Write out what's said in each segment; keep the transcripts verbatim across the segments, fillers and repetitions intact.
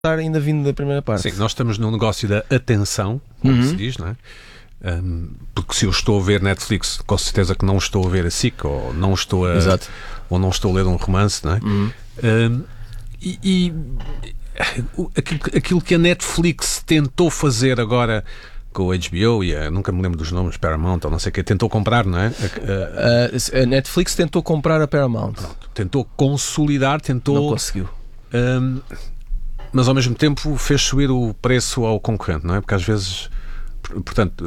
ainda vindo da primeira parte. Sim, nós estamos no negócio da atenção, como uhum. se diz, não é? Um, porque se eu estou a ver Netflix, com certeza que não estou a ver a SIC, ou não estou a, Exato. ou não estou a ler um romance, não é? Uhum. Um, e, e aquilo, aquilo que a Netflix tentou fazer agora com o H B O e a, nunca me lembro dos nomes, Paramount ou não sei o que, tentou comprar, não é? A, a, a Netflix tentou comprar a Paramount. Pronto, tentou consolidar, tentou... Não conseguiu. Um, mas ao mesmo tempo fez subir o preço ao concorrente, não é? Porque às vezes, portanto,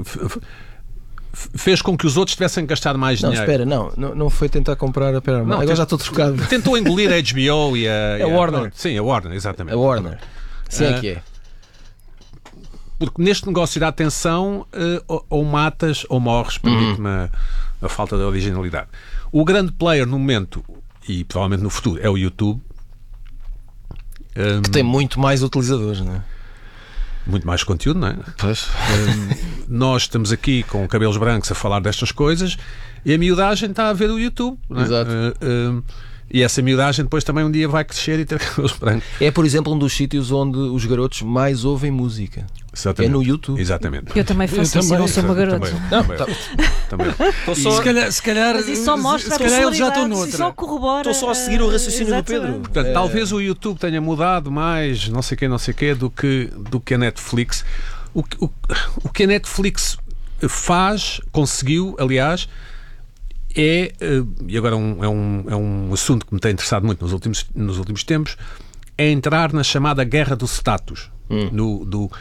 fez com que os outros tivessem gastado mais não, dinheiro. Espera, não, não, não foi tentar comprar a Paramount. Não, agora já estou trocado. Tentou engolir a H B O e a... A Warner. Sim, a Warner, exatamente. A Warner. Sim, é que é. Porque neste negócio da atenção, uh, ou matas ou morres, permite-me a, a falta de originalidade. O grande player no momento, e provavelmente no futuro, é o YouTube. Um, que tem muito mais utilizadores, não é? Muito mais conteúdo, não é? Pois. Um, nós estamos aqui com cabelos brancos a falar destas coisas e a miudagem está a ver o YouTube. Não é? Exato. Uh, um, E essa miudagem depois também um dia vai crescer e ter cabelos brancos. É, por exemplo, um dos sítios onde os garotos mais ouvem música. Exatamente. É no YouTube. Exatamente. Eu também faço Eu isso, também, não sou uma garota. Também, Não, também, tá. também. Só, se calhar, se calhar, Mas isso só mostra se a calhar eles já estão personalidade, noutra. só corrobora. Estou só a seguir o raciocínio do Exatamente. Pedro. Portanto, É... talvez o YouTube tenha mudado mais, não sei o quê, não sei o quê, do que, do que a Netflix. O, o, o que a Netflix faz, conseguiu, aliás, é, e agora é um, é, um, é um assunto que me tem interessado muito nos últimos, nos últimos tempos, é entrar na chamada guerra do status. Hum. No, do, uh,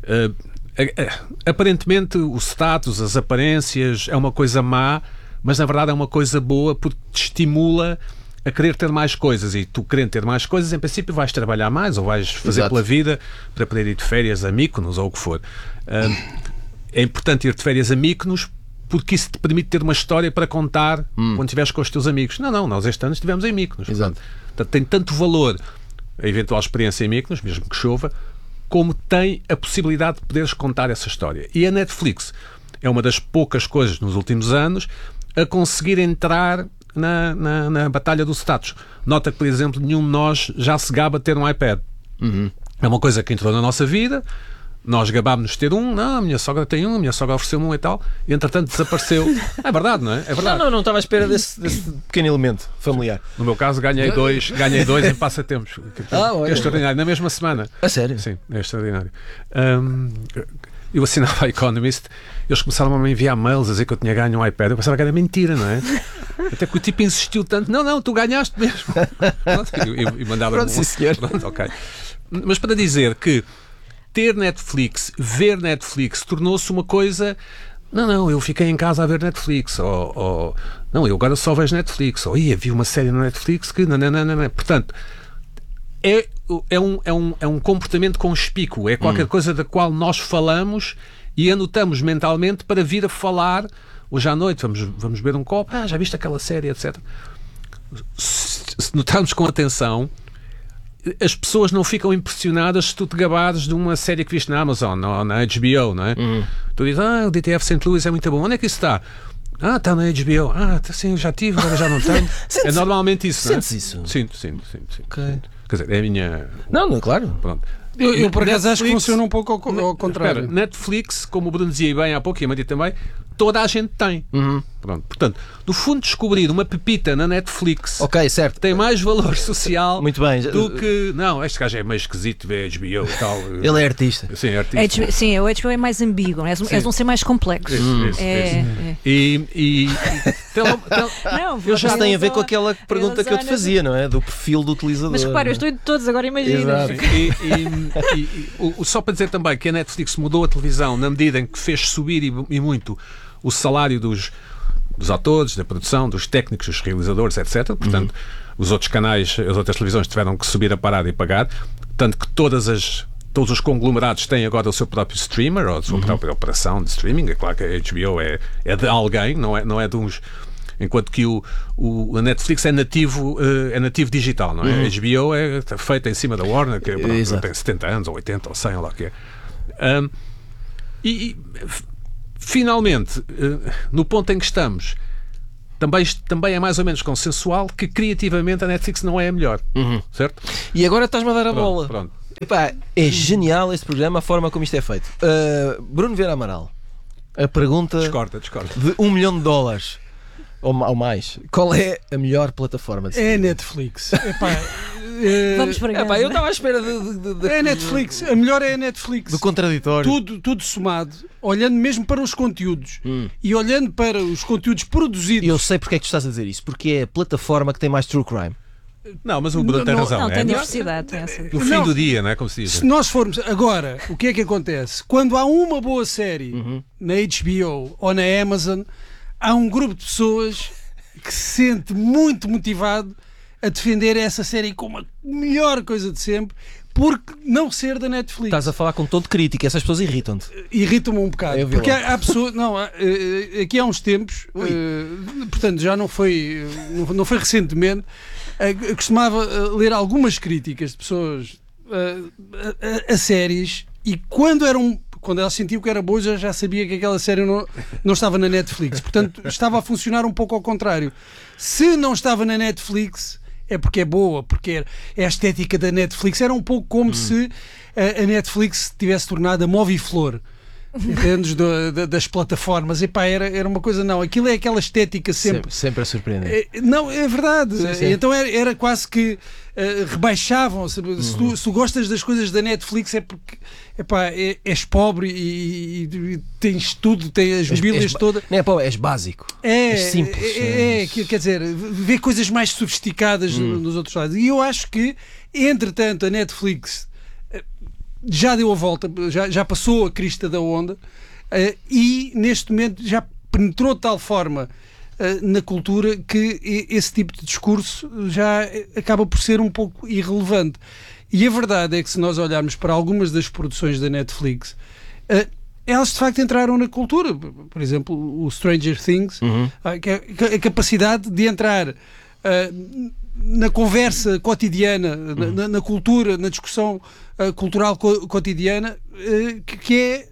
aparentemente o status, as aparências é uma coisa má, mas na verdade é uma coisa boa porque te estimula a querer ter mais coisas, e tu querendo ter mais coisas, em princípio vais trabalhar mais ou vais fazer Exato. pela vida para poder ir de férias a Mykonos ou o que for. Uh, é importante ir de férias a Mykonos porque isso te permite ter uma história para contar hum. quando estiveres com os teus amigos. Não, não, nós este ano estivemos em Mykonos. Exato. Portanto, tem tanto valor a eventual experiência em Mykonos, mesmo que chova, como tem a possibilidade de poderes contar essa história. E a Netflix é uma das poucas coisas nos últimos anos a conseguir entrar na, na, na batalha do status. Nota que, por exemplo, nenhum de nós já se gaba de ter um iPad. Uhum. É uma coisa que entrou na nossa vida. Nós gabámos-nos de ter um, não, a minha sogra tem um, a minha sogra ofereceu-me um e tal, e entretanto desapareceu. É verdade, não é? É verdade. Não, não, não estava à espera desse, desse pequeno elemento familiar. No meu caso, ganhei dois, ganhei dois em passatempos. Ah, é extraordinário, na mesma semana. A sério? Sim, é extraordinário. Um, eu assinava a Economist, eles começaram a me enviar mails a dizer que eu tinha ganho um iPad. Eu pensava que era mentira, não é? Até que o tipo insistiu tanto, não, não, tu ganhaste mesmo. E, e mandava-me. Pronto, sim, senhor. Pronto, ok. Mas para dizer que ter Netflix, ver Netflix, tornou-se uma coisa... Não, não, eu fiquei em casa a ver Netflix. Ou, ou não, eu agora só vejo Netflix. Ou ia, vi uma série na Netflix que... Não, não, não, não. Portanto, é, é, um, é, um, é um comportamento conspícuo. É qualquer hum. coisa da qual nós falamos e anotamos mentalmente para vir a falar. Hoje à noite vamos, vamos beber um copo. Ah, já viste aquela série, etcétera. Se, se notarmos com atenção... As pessoas não ficam impressionadas se tu te gabares de uma série que viste na Amazon ou na H B O, não é? Uhum. Tu dizes, ah, o D T F Saint Louis é muito bom. Onde é que isso está? Ah, está na H B O. Ah, sim, eu já tive, agora já não tenho. É normalmente isso, não é? Sentes isso? Sinto, sinto, sinto. sinto, Okay. sinto. Quer dizer, é a minha... Não, não, claro. Pronto. Eu, eu por acaso acho que Netflix, funciona um pouco ao, ao contrário. Espera, Netflix, como o Bruno dizia bem há pouco e a Maria também, toda a gente tem. Uhum. Pronto. Portanto, no fundo, descobrir uma pepita na Netflix Ok, certo. tem mais valor social Muito bem. do que... Não, este gajo é meio esquisito, vê H B O e tal. Ele é artista. Sim, é artista. H B O, sim, o H B O é mais ambíguo, és um, és um ser mais complexo. Isso, isso, é, isso. é. E... e, e tem lá- tem- Não, Eu já vocês tem a ver só- com aquela pergunta que eu te fazia, não é? Do perfil do utilizador. Mas repara, eu estou em todos, agora imagina. Exato. E, e- e- e- o- só para dizer também que a Netflix mudou a televisão na medida em que fez subir e, e muito o salário dos, dos atores, da produção, dos técnicos, dos realizadores, etcétera. Portanto, uhum. os outros canais, as outras televisões tiveram que subir a parar e pagar. Tanto que todas as, todos os conglomerados têm agora o seu próprio streamer ou a sua uhum. própria operação de streaming. É claro que a H B O é, é de alguém, não é, não é de uns... Enquanto que o, o, a Netflix é nativo, uh, é nativo digital, não é? Uhum. A H B O é feita em cima da Warner, que pronto, tem setenta anos, ou oitenta, ou cem, ou lá o que é. Um, e, e finalmente, uh, no ponto em que estamos, também, também é mais ou menos consensual que criativamente a Netflix não é a melhor. Uhum. Certo? E agora estás-me a dar a Pronto, bola. Pronto. Epá, é genial este programa, a forma como isto é feito. Uh, Bruno Vieira Amaral, a pergunta Discorda, discorda. de um milhão de dólares ou, ou mais: qual é a melhor plataforma de É a streaming? Netflix. Epá, eh, Vamos para Epá, eu estava à espera de, de, de, de, é a Netflix. A melhor é a Netflix. do contraditório. Tudo, tudo somado, olhando mesmo para os conteúdos Hum. e olhando para os conteúdos produzidos. E eu sei porque é que tu estás a dizer isso, porque é a plataforma que tem mais true crime. Não, mas o Bruno tem Não, razão. Não, é tem melhor- diversidade. Tem essa. no fim Não. do dia, não é? Como se diz. Se nós formos agora, o que é que acontece? Quando há uma boa série Uhum. na H B O ou na Amazon, há um grupo de pessoas que se sente muito motivado a defender essa série como a melhor coisa de sempre, porque não ser da Netflix. Estás a falar com tom de crítica, essas pessoas irritam-te. Irrita-me um bocado. Eu vi Porque lá. há, há pessoas. Não, há, eh, aqui há uns tempos, eh, portanto, já não foi, eh, não foi recentemente, eh, eu costumava eh, ler algumas críticas de pessoas eh, a, a- a séries e quando eram. Quando elas sentiam que era boa, já, já sabia que aquela série não, não estava na Netflix. Portanto, estava a funcionar um pouco ao contrário. Se não estava na Netflix, é porque é boa, porque é, é a estética da Netflix. Era um pouco como se a, a Netflix tivesse tornado a Moviflor. Entendes? Do- da- das plataformas. Epá, era, era uma coisa, não. Aquilo é aquela estética sempre. Sempre, sempre a surpreender. É, não, é verdade. Sim, sim. Então era, era quase que eh, rebaixavam. Se, se Uhum. tu, se tu gostas das coisas da Netflix é porque epá, é, és pobre e, e- e tens tudo, tens as És- mobílias és ba- todas. Não é, pá, és básico. É, és simples. é, é, que- quer dizer, ver coisas mais sofisticadas Hum. nos outros lados. E eu acho que, entretanto, a Netflix eh, já deu a volta, já, já passou a crista da onda eh, e neste momento já penetrou de tal forma eh, na cultura que e- esse tipo de discurso já eh, acaba por ser um pouco irrelevante. E a verdade é que se nós olharmos para algumas das produções da Netflix, eh, elas de facto entraram na cultura. Por exemplo, o Stranger Things, Uhum. ah, que é- a capacidade de entrar ah, na conversa cotidiana, na- na, na cultura, na discussão ah, cultural co- cotidiana, ah, que, que é,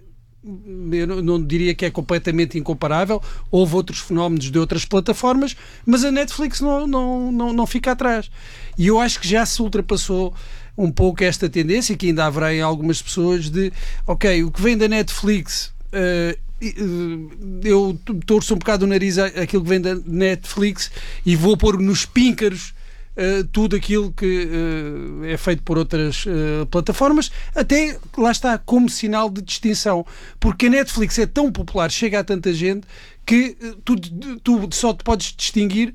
eu não, não diria que é completamente incomparável. Houve outros fenómenos de outras plataformas, mas a Netflix não, não, não, não fica atrás. E eu acho que já se ultrapassou um pouco esta tendência, que ainda haverá em algumas pessoas, de ok, o que vem da Netflix, eh, eh, eu torço um bocado o nariz à- àquilo que vem da Netflix e vou pôr nos píncaros eh, tudo aquilo que eh, é feito por outras eh, plataformas, até lá está, como sinal de distinção, porque a Netflix é tão popular, chega a tanta gente que eh, tu, tu só te podes distinguir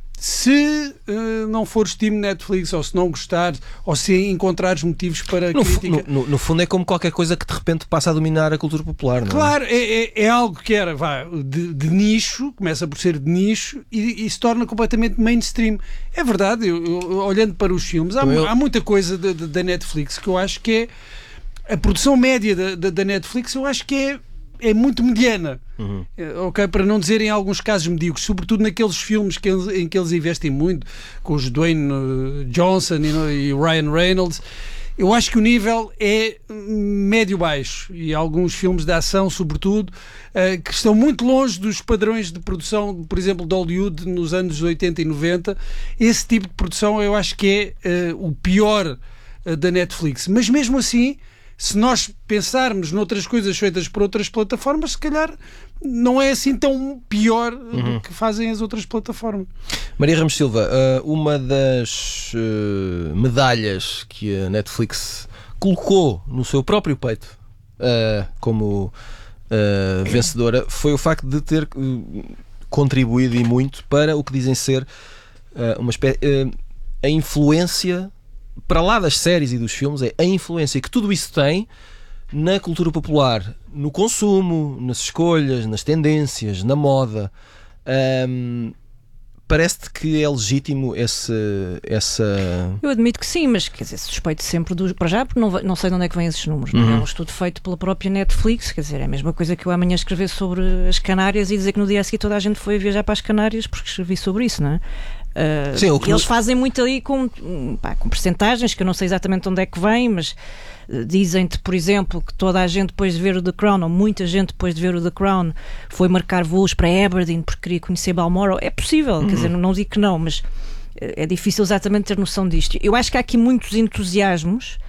se eh, não fores time Netflix, ou se não gostares, ou se encontrares motivos para No, fu- crítica. no- no- no fundo é como qualquer coisa que de repente passa a dominar a cultura popular, não é? Claro, é, é, é algo que era vá, de, de nicho, começa por ser de nicho e, e se torna completamente mainstream. É verdade, eu, eu- olhando para os filmes, há, Então eu- há muita coisa da- da da Netflix que eu acho que é a produção média da, da, da Netflix, eu acho que é, é muito mediana. Uhum. Eh, ok, para não dizer em alguns casos medíocres, sobretudo naqueles filmes que eles- em que eles investem muito, com os Dwayne eh, Johnson e, no- e o Ryan Reynolds. Eu acho que o nível é médio-baixo e alguns filmes de ação, sobretudo, eh, que estão muito longe dos padrões de produção, por exemplo, de Hollywood nos anos oitenta e noventa. Esse tipo de produção eu acho que é eh, o pior eh, da Netflix. Mas mesmo assim, se nós pensarmos noutras coisas feitas por outras plataformas, se calhar não é assim tão pior do que fazem as outras plataformas. Maria Ramos Silva, uh, uma das uh, medalhas que a Netflix colocou no seu próprio peito uh, como uh, vencedora foi o facto de ter uh, contribuído e muito para o que dizem ser uh, uma espécie, uh, a influência, para lá das séries e dos filmes, é a influência que tudo isso tem na cultura popular, no consumo, nas escolhas, nas tendências, na moda. Um, Parece-te que é legítimo esse, essa... Eu admito que sim, mas quer dizer, suspeito sempre do, para já, porque não, ve- não sei de onde é que vêm esses números. Não é? É um estudo feito pela própria Netflix, quer dizer, é a mesma coisa que eu amanhã escrever sobre as Canárias e dizer que no dia a seguir toda a gente foi viajar para as Canárias porque escrevi sobre isso, não é? Uh, Sim, o que eles nos- fazem muito ali com, pá, com percentagens que eu não sei exatamente de onde é que vêm, mas uh, dizem-te, por exemplo, que toda a gente depois de ver o The Crown, ou muita gente depois de ver o The Crown, foi marcar voos para Aberdeen porque queria conhecer Balmoral. É possível, Uhum. quer dizer, não, não digo que não, mas uh, é difícil exatamente ter noção disto. Eu acho que há aqui muitos entusiasmos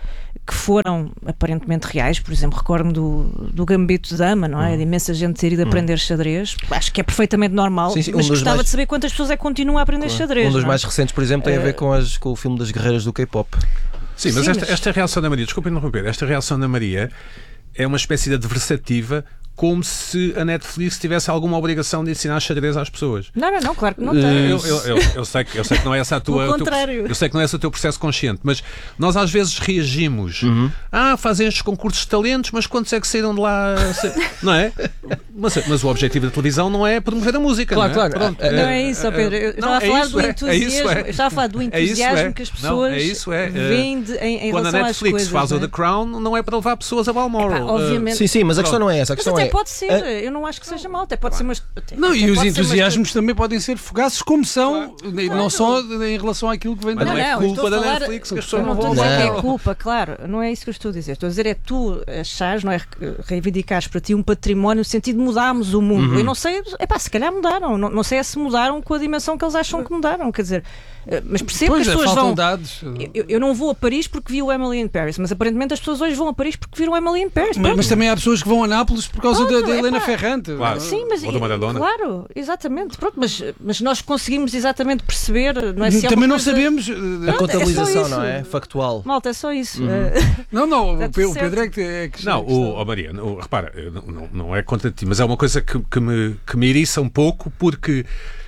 que foram aparentemente reais. Por exemplo, recordo-me do, do Gambito de Dama, não é? De imensa gente ter ido aprender xadrez. Acho que é perfeitamente normal, Sim, sim, um mas dos gostava mais- de saber quantas pessoas é que continuam a aprender xadrez. Um dos não é? mais recentes, por exemplo, tem a ver Eh, com, as, com o filme das guerreiras do K-pop. Sim, mas Sim, esta, mas- esta reação da Maria, desculpa interromper, esta reação da Maria é uma espécie de adversativa, como se a Netflix tivesse alguma obrigação de ensinar xadrez às pessoas. Não, não, não, claro que não Eh, tem. Eu, eu, eu, eu sei que, eu sei que não é essa a tua. Pelo o teu- contrário. eu sei que não é esse o teu processo consciente, mas nós às vezes reagimos. Ah, fazem estes concursos de talentos, mas quantos é que saíram de lá? Não é? Mas, mas o objetivo da televisão não é promover a música. Claro, não é? claro. Pronto. Ah, Não é isso, ó Pedro. Eu estava a é falar isso, do é, é entusiasmo. isso, é. Eu estava a falar do É isso, entusiasmo é. que as Não, pessoas é isso, é. veem de- em, em Quando a relação às Netflix coisas. faz o né? The Crown, não é para levar pessoas a Balmoral. Epá, obviamente. Sim, sim, mas a questão não é essa. A Mas questão até é. pode ser, a- eu não acho que seja mal, até pode ser, mas até- Não, até e os pode ser uma entusiasmos também podem ser fugazes, como são, e não só em relação àquilo que vem Mas da não é eu culpa estou a da falar- Netflix que as Eu pessoas não não estou a vão dizer que Não. é culpa, claro, não é isso que eu estou a dizer. Estou a dizer é tu achares, não é, reivindicares para ti um património no sentido de mudarmos o mundo. Eu não sei, é pá, se calhar mudaram, não, não sei é se mudaram com a dimensão que eles acham que mudaram, quer dizer, eh, mas percebo Pois que as é, pessoas faltam vão. dados. Eu, eu não vou a Paris porque vi o Emily in Paris, mas aparentemente as pessoas hoje vão a Paris porque viram o Emily in Paris. Mas, Pronto. mas também há pessoas que vão a Nápoles por causa Pronto, da, da Helena epá. Ferrante. Claro. Sim, mas Ou do Maradona. claro, exatamente. Pronto, mas, mas nós conseguimos exatamente perceber, não é? Se é uma Também não coisa- sabemos. A eh, é só contabilização, isso. não é? Factual. Malta, é só isso. Uhum. Eh, Não, não, Está o tudo Pe- o certo. Pedro é que é que Não, que o, está- oh Maria, o- repara, eu não, não, não é contra ti, mas é uma coisa que, que, me, que me eriça um pouco, porque,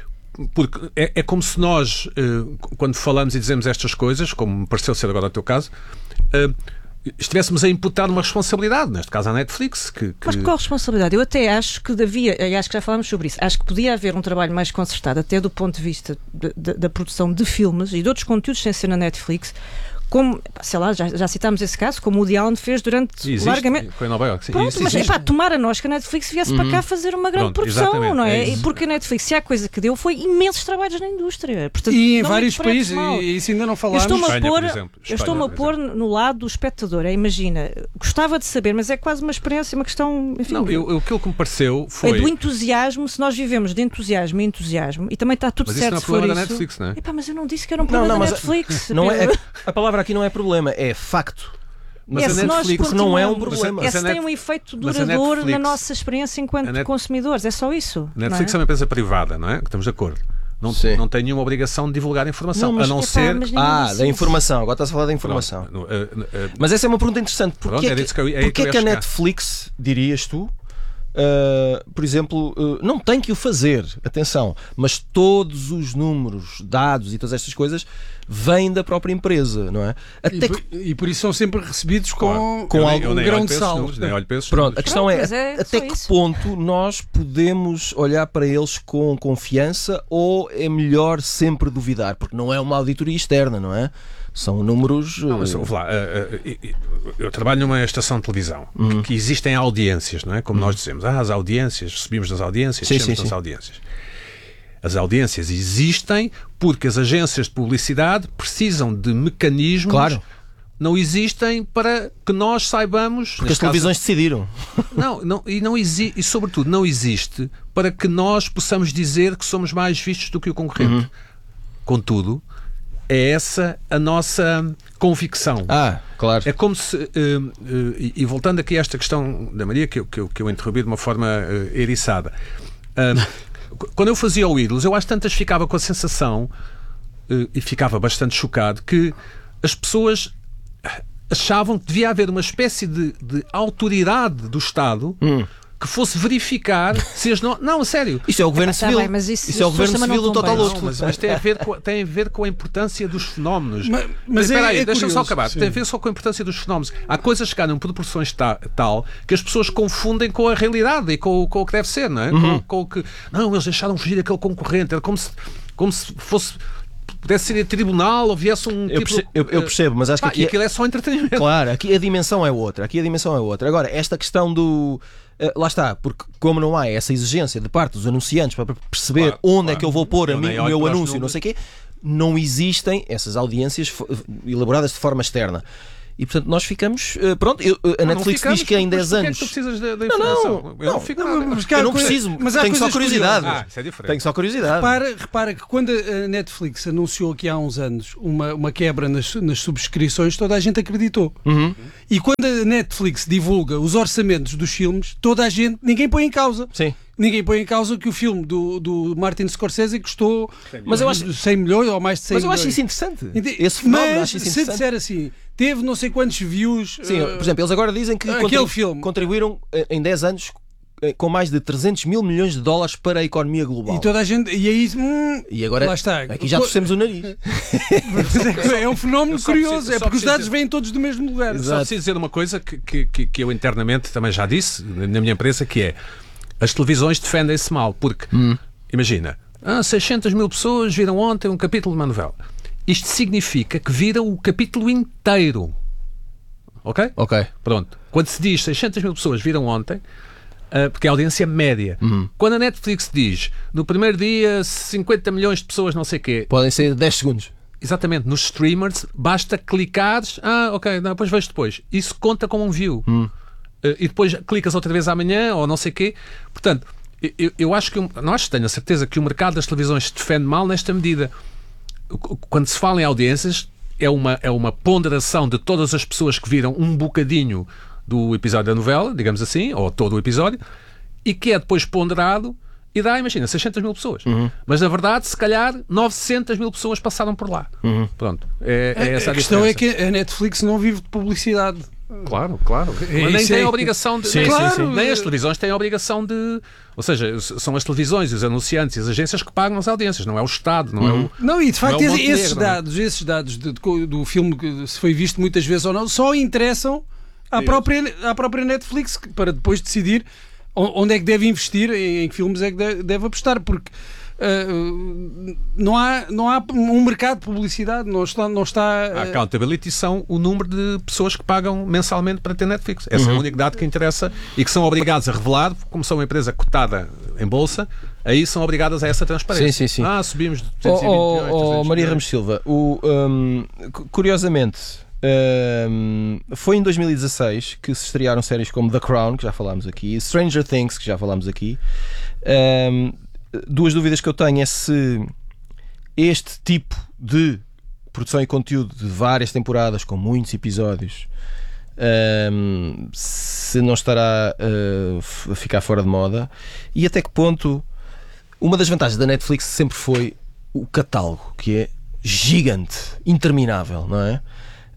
porque é, é como se nós, eh, quando falamos e dizemos estas coisas, como me pareceu ser agora o teu caso, eh, estivéssemos a imputar uma responsabilidade, neste caso à Netflix, que, que- Mas qual responsabilidade? Eu até acho que havia, e acho que já falámos sobre isso, acho que podia haver um trabalho mais concertado, até do ponto de vista de- de- da produção de filmes e de outros conteúdos sem ser na Netflix, como, sei lá, já, já citámos esse caso, como o Woody Allen fez durante existe, largamente. foi em Nova Iorque. Sim, Pronto, isso mas existe. epá, tomara nós que a Netflix viesse para cá fazer uma grande Pronto, produção, exatamente, não é? é E isso. porque a Netflix, se há coisa que deu, foi imensos trabalhos na indústria. Portanto, E em não vários me interprete países, mal. e isso ainda não Eu falámos. estou-me a Espanha, pôr, por exemplo. eu Espanha, estou-me a por pôr no lado do espectador. É, imagina, gostava de saber, mas é quase uma experiência, uma questão. Enfim, Não, eu, eu- aquilo que me pareceu foi. é do entusiasmo. Se nós vivemos de entusiasmo e entusiasmo, e também está tudo Mas isso certo não é se for problema da isso. Netflix, não é? Epá, mas eu não disse que era um Não, problema não, da mas Netflix. não é, Pedro. a palavra aqui não é problema, é facto. Mas É, a se nós Netflix não é um continuamos- problema. É Mas a se tem Net- um efeito mas a duradouro Netflix- na nossa experiência enquanto a Net- consumidores. É só isso. A Netflix é não uma empresa privada, não é? Que estamos de acordo. Não, Sim. não tem nenhuma obrigação de divulgar informação, Não, mas a não epá, ser. mas ninguém Ah, disse da isso. informação. Agora estás a falar da informação. Pronto, uh, uh, uh, Mas essa é uma pergunta interessante. Pronto, Porquê era é isso que eu- que, é aí que porquê eu é ia que a chegar. Netflix, dirias tu, uh, por exemplo, uh, não tem que o fazer, atenção, mas todos os números, dados e todas estas coisas vêm da própria empresa, não é? E Até por, que, e por isso são sempre recebidos com, Com eu nem- algum eu nem grão olho de para esses sal. números, nem olho para esses pronto, a números. questão Pronto, é, mas é até só que isso. ponto nós podemos olhar para eles com confiança ou é melhor sempre duvidar? Porque não é uma auditoria externa, não é? São números... Não, mas, uh, ouve lá, uh, uh, eu trabalho numa estação de televisão Uhum. que existem audiências, não é? Como nós dizemos, ah, as audiências, subimos nas audiências, Sim, descemos sim, nas sim. audiências. As audiências existem porque as agências de publicidade precisam de mecanismos. Claro. Não existem para que nós saibamos. porque as neste caso- televisões decidiram. Não, não, e, não exi e sobretudo não existe para que nós possamos dizer que somos mais vistos do que o concorrente. Uhum. Contudo, é essa a nossa convicção. Ah, claro. É como se, eh, eh, e, e voltando aqui a esta questão da Maria, que eu, que eu, que eu interrompi de uma forma eh, eriçada, ah, quando eu fazia o Ídolos, eu às tantas ficava com a sensação, eh, e ficava bastante chocado, que as pessoas achavam que devia haver uma espécie de, de autoridade do Estado que fosse verificar se as no... Não, a sério. Isso é o governo Epá, tá civil. bem, mas isso- isso é o as pessoas governo também não civil do estão total bem. luto. Não, mas, mas tem, a ver com, tem a ver com a importância dos fenómenos. Mas- mas Espera é- aí, é deixa-me só curioso, acabar. sim. Tem a ver só com a importância dos fenómenos. Há coisas que ganham proporções ta- tal que as pessoas confundem com a realidade e com, o- com o que deve ser, não é? Uhum. Com, com o que. Não, eles deixaram fugir aquele concorrente. Era como se, como se fosse. Pudesse ser em tribunal ou viesse um Eu tipo. percebo, eu- eu percebo, mas acho que Pá, aqui e é- aquilo é só entretenimento. Claro, aqui a dimensão é outra. Aqui a dimensão é outra. Agora, esta questão do. eh, lá está, porque como não há essa exigência de parte dos anunciantes para perceber Claro, onde é claro. que eu vou pôr a Eu mim- nem o olho meu para os anúncio, não números. sei o quê, não existem essas audiências fo- elaboradas de forma externa. E portanto nós ficamos. Uh, pronto, eu, uh, a Não, Netflix não ficamos, diz que em mas dez porquê é que anos. tu precisas da, da Não, não, informação? Eu não, não, fico não, nada. mas cá Eu há não coisas- preciso, mas há tenho só coisas curiosidade. Ah, isso é diferente. Tenho só curiosidade. Repara, repara que quando a Netflix anunciou aqui há uns anos uma, uma quebra nas, nas subscrições, toda a gente acreditou. Uhum. E quando a Netflix divulga os orçamentos dos filmes, toda a gente, ninguém põe em causa. Sim. Ninguém põe em causa que o filme do, do Martin Scorsese custou Mas eu acho- cem milhões ou mais de cem Mas eu milhões. acho isso interessante. Ente- Esse fenómeno Mas acho isso se interessante. disser assim, teve não sei quantos views. Sim, eh, por exemplo, eles agora dizem que aquele contribu- filme. contribuíram eh, em dez anos eh, com mais de trezentos mil milhões de dólares para a economia global. e toda a gente. E aí. Hum, E agora lá está. aqui já torcemos o nariz. É um fenómeno Eu só curioso, preciso- é só porque os preciso dados dizer- vêm todos do mesmo lugar. Só preciso dizer uma coisa que, que, que- que eu internamente também já disse na minha empresa, que é as televisões defendem-se mal, porque imagina, ah, seiscentas mil pessoas viram ontem um capítulo de uma novela. Isto significa que viram o capítulo inteiro. Ok? Ok. Pronto. Quando se diz seiscentas mil pessoas viram ontem, ah, porque é a audiência média. Quando a Netflix diz no primeiro dia cinquenta milhões de pessoas, não sei o quê, Podem ser dez segundos. exatamente, nos streamers basta clicares, ah, ok, não, depois vejo depois. Isso conta como um view. Uh, e depois clicas outra vez amanhã ou não sei o quê. Portanto, eu, eu acho que, não acho, tenho a certeza que o mercado das televisões se defende mal nesta medida. Quando se fala em audiências, é uma, é uma ponderação de todas as pessoas que viram um bocadinho do episódio da novela, digamos assim, ou todo o episódio, e que é depois ponderado e dá, imagina, seiscentas mil pessoas. Mas na verdade, se calhar, novecentas mil pessoas passaram por lá. Pronto, é, é essa a, A questão é diferença. que a Netflix não vive de publicidade. Claro, claro. Mas nem isso tem é- a obrigação de. Sim, nem, sim, claro, sim. nem as televisões têm a obrigação de. Ou seja, são as televisões, os anunciantes e as agências que pagam as audiências, não é o Estado, não é o. Não, e de facto, Não é o esses, Montenegro, esses não é? dados, esses dados de- de- do filme que se foi visto muitas vezes ou não, só interessam à própria, à própria Netflix que- para depois decidir on- onde é que deve investir, em, em que filmes é que deve, deve apostar, porque ah, não, há, não há um mercado de publicidade, não está. Não está A ah, accountability são o número de pessoas que pagam mensalmente para ter Netflix. Esse é o único dado que interessa e que são obrigados a revelar, como são uma empresa cotada em bolsa, aí são obrigadas a essa transparência. Sim, sim, sim. Ah, subimos de Oh, duzentos e vinte oh, milhões, oh, trezentos Maria milhões. Ramos Silva, o, hum, cu- curiosamente, hum, foi em dois mil e dezasseis que se estrearam séries como The Crown, que já falámos aqui, Stranger Things, que já falámos aqui. Hum, duas dúvidas que eu tenho é se este tipo de produção e conteúdo de várias temporadas, com muitos episódios, hum, se não estará uh, f- a ficar fora de moda, e até que ponto. Uma das vantagens da Netflix sempre foi o catálogo, que é gigante, interminável, não é?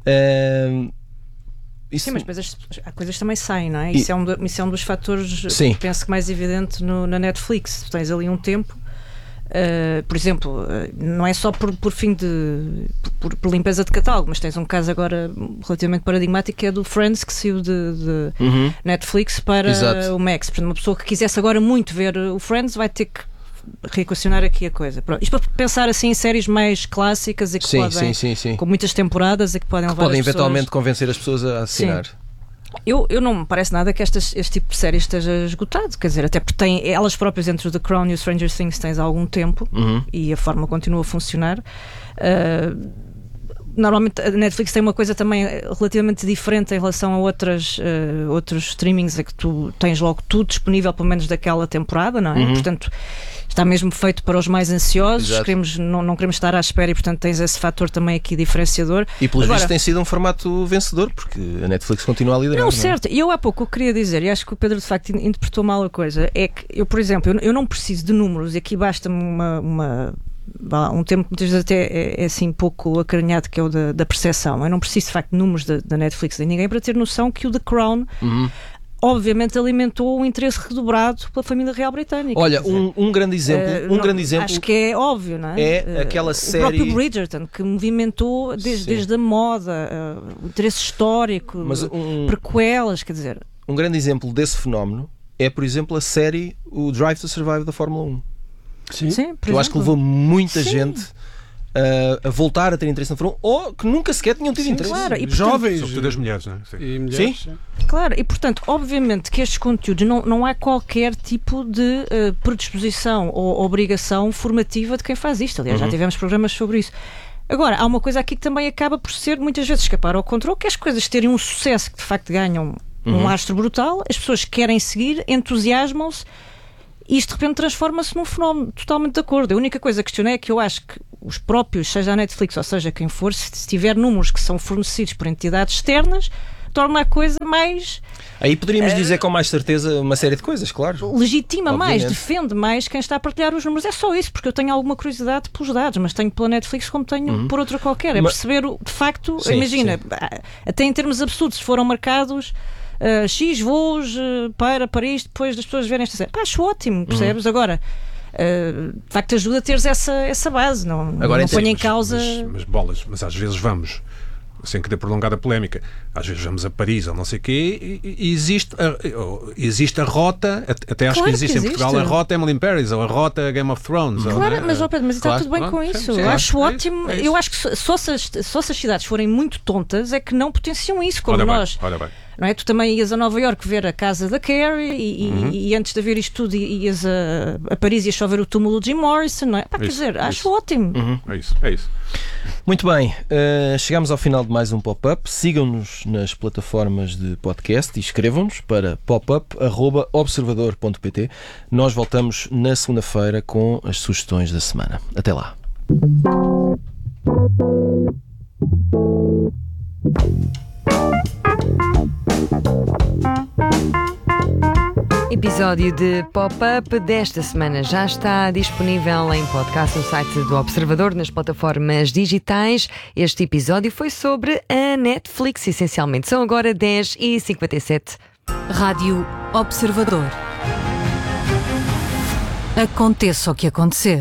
Ehm, isso... Sim, mas depois as, as coisas também saem, não é? E- Isso, é um, do- isso é um dos fatores, Sim. penso que mais evidente no- na Netflix. Tu tens ali um tempo, uh, por exemplo, uh, não é só por, por fim de. Por, por limpeza de catálogo, mas tens um caso agora relativamente paradigmático que é do Friends, que saiu de, de Uhum. Netflix para Exato. o Max. Portanto, uma pessoa que quisesse agora muito ver o Friends vai ter que reequacionar aqui a coisa. Pronto. Isto para pensar assim em séries mais clássicas e que Sim, podem, sim, sim, sim. com muitas temporadas e que podem levar Podem as pessoas- eventualmente convencer as pessoas a assinar. Eu, eu não me parece nada que estas, este tipo de série esteja esgotado, quer dizer, até porque tem, elas próprias entre o The Crown e o Stranger Things tens há algum tempo Uhum. e a forma continua a funcionar. Uh, normalmente a Netflix tem uma coisa também relativamente diferente em relação a outras, uh, outros streamings, é que tu tens logo tudo disponível pelo menos daquela temporada, não é? Uhum. Portanto, está mesmo feito para os mais ansiosos, Exato. queremos, não, não queremos estar à espera e portanto tens esse fator também aqui diferenciador. E pelos Agora- vistos tem sido um formato vencedor, porque a Netflix continua a liderar. Não, é? certo. E eu há pouco eu queria dizer, e acho que o Pedro de facto in- interpretou mal a coisa, é que eu, por exemplo, eu, eu não preciso de números, e aqui basta-me uma, uma, vá lá, um termo que muitas vezes até é, é assim pouco acarinhado, que é o da, da percepção. Eu não preciso de facto de números da, da Netflix nem ninguém para ter noção que o The Crown Uhum. obviamente alimentou um interesse redobrado pela família real britânica. Olha, Quer dizer, um, um grande exemplo, eh, um não- grande exemplo acho que é óbvio, não é? é Eh, aquela o série- próprio Bridgerton, que movimentou desde, Sim. desde a moda, eh, o interesse histórico, Mas um- prequelas, quer dizer. um grande exemplo desse fenómeno é, por exemplo, a série o Drive to Survive da Fórmula um. sim. Sim, por Eu acho que exemplo. levou muita Sim. gente a, a voltar a ter interesse na Fórmula um ou que nunca sequer tinham tido Sim, interesse. claro. E, portanto, Jovens Sobretudo as mulheres, não é? Sim. e mulheres. Sim. Claro, e portanto, obviamente que estes conteúdos não, não há qualquer tipo de eh, predisposição ou obrigação formativa de quem faz isto. Aliás, Uhum. já tivemos programas sobre isso. Agora, há uma coisa aqui que também acaba por ser muitas vezes escapar ao controle, que é as coisas terem um sucesso que de facto ganham uhum. um lastro brutal, as pessoas querem seguir, entusiasmam-se e isto de repente transforma-se num fenómeno. Totalmente de acordo. A única coisa que questionei é que eu acho que os próprios, seja a Netflix ou seja quem for, se tiver números que são fornecidos por entidades externas, torna a coisa mais... Aí poderíamos uh, dizer com mais certeza uma série de coisas, claro. Legitima Obviamente. mais, defende mais quem está a partilhar os números. É só isso, porque eu tenho alguma curiosidade pelos dados, mas tenho pela Netflix como tenho uhum. por outra qualquer. É mas, perceber, de facto, sim, imagina, sim. até em termos absurdos, se foram marcados uh, X voos uh, para Paris depois das pessoas verem esta série. Pá, acho ótimo, percebes? Uhum. Agora... Uh, de facto ajuda a teres essa, essa base, não, Agora, não ponha em causa mas, mas bolas, mas às vezes vamos sem querer prolongar a polémica, às vezes vamos a Paris ou não sei o quê e, e existe, a, existe a rota, até acho claro que existe, que em existe. Portugal a rota Emily in Paris ou a rota Game of Thrones claro, ou, mas, oh Pedro, mas está claro, tudo bem claro, com sim, isso, sim, eu acho é ótimo, isso, é isso. eu acho que só se, as, só se as cidades forem muito tontas é que não potenciam isso, como olha nós bem, olha bem. Não é? Tu também ias a Nova Iorque ver a casa da Carrie e, uhum. e, e antes de haver isto tudo ias a, a Paris e ias só ver o túmulo de Jim Morrison, não é? Pá, quer isso, dizer, isso. acho ótimo. Uhum. É isso, é isso. Muito bem, uh, chegamos ao final de mais um Pop-Up. Sigam-nos nas plataformas de podcast e escrevam-nos para popup arroba observador ponto pt. Nós voltamos na segunda-feira com as sugestões da semana. Até lá. Episódio de Pop-Up desta semana já está disponível em podcast no site do Observador, nas plataformas digitais. Este episódio foi sobre a Netflix, essencialmente. São agora dez e cinquenta e sete. Rádio Observador. Aconteça o que acontecer.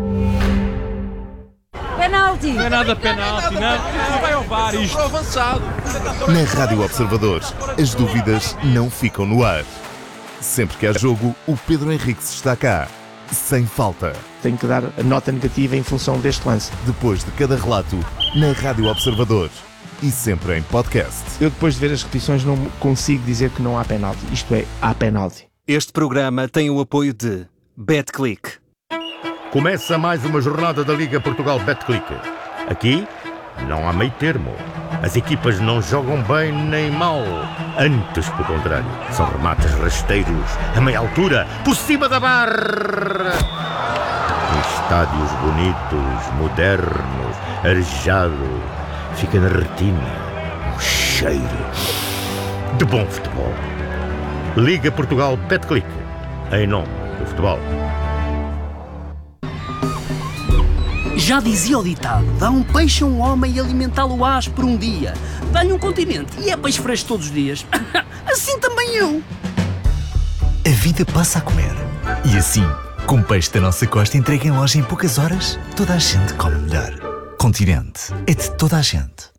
Penalti! Não é nada penalti, não, não vai ao V A R isto. Avançado. Na Rádio Observador, as dúvidas não ficam no ar. Sempre que há jogo, o Pedro Henriques está cá, sem falta. Tenho que dar a nota negativa em função deste lance. Depois de cada relato, na Rádio Observador e sempre em podcast. Eu depois de ver as repetições não consigo dizer que não há penalti. Isto é, há penalti. Este programa tem o apoio de BetClick. Começa mais uma jornada da Liga Portugal BetClick. Aqui não há meio termo. As equipas não jogam bem nem mal. Antes, pelo contrário, são remates rasteiros, a meia altura, por cima da barra. Estádios bonitos, modernos, arejado. Fica na retina um cheiro de bom futebol. Liga Portugal BetClick. Em nome do futebol. Já dizia o ditado, dá um peixe a um homem e alimentá-lo ás por um dia. Dá-lhe um continente e é peixe fresco todos os dias. Assim também eu. A vida passa a comer. E assim, com peixe da nossa costa entregue em loja em poucas horas, toda a gente come melhor. Continente é de toda a gente.